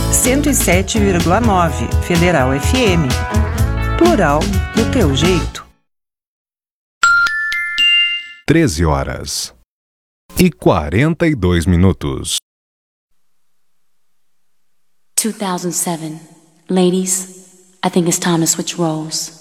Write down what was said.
107,9 Federal FM. Plural do teu jeito. 13h42. 2007. Ladies, I think it's time to switch roles.